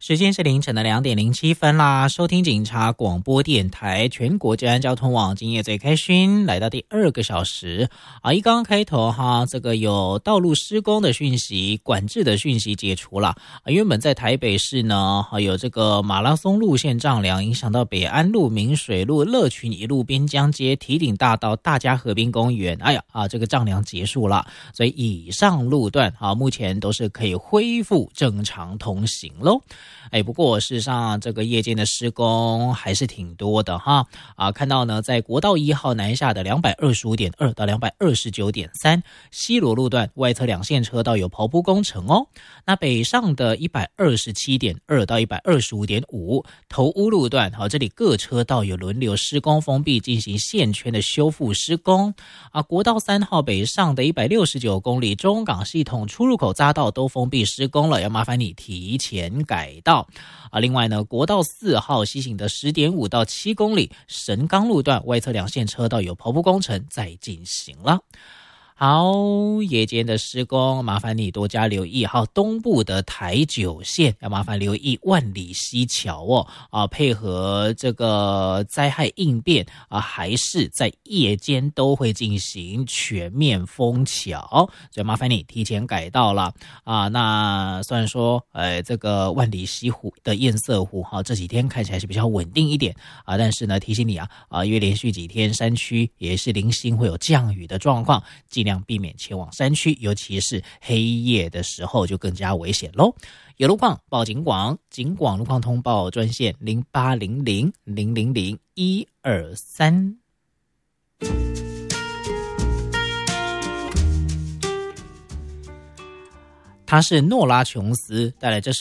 时间是凌晨的2:07啦，收听警察广播电台全国治安交通网，今夜最开心，来到第2个小时啊！一刚刚开头哈，这个有道路施工的讯息、管制的讯息解除了啊。原本在台北市呢，有这个马拉松路线丈量，影响到北安路、明水路、乐群一路、滨江街、堤顶大道、大家河滨公园，这个丈量结束了，所以以上路段啊，目前都是可以恢复正常通行喽。不过事实上这个夜间的施工还是挺多的哈看到呢，在国道1号南下的 225.2 到 229.3 西螺路段外侧2线车道有刨铺工程哦。那北上的 127.2 到 125.5 头屋路段这里各车道有轮流施工封闭，进行线圈的修复施工国道3号北上的169公里中港系统出入口匝道都封闭施工了，要麻烦你提前改道另外呢，国道4号西行的 10.5 到7公里神冈路段外侧2线车道有刨铺工程在进行了。好，夜间的施工麻烦你多加留意。好，东部的台九线要麻烦留意万里溪桥配合这个灾害应变还是在夜间都会进行全面封桥，所以麻烦你提前改道了那虽然说这个万里溪湖的堰塞湖这几天看起来是比较稳定一点但是呢提醒你因为连续几天山区也是零星会有降雨的状况，尽量避免前往山区，尤其是黑夜的时候就更加危险咯。有路况报警广，警广路况通报专线0800000123。他是诺拉琼斯带来这首